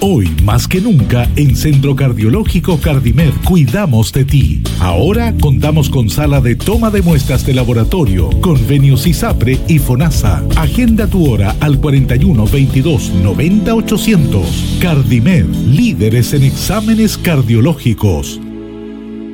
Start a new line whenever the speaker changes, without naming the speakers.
Hoy, más que nunca, en Centro Cardiológico Cardimed cuidamos de ti. Ahora contamos con sala de toma de muestras de laboratorio, convenios ISAPRE y FONASA. Agenda tu hora al 41 22 90 800. Cardimed, líderes en exámenes cardiológicos.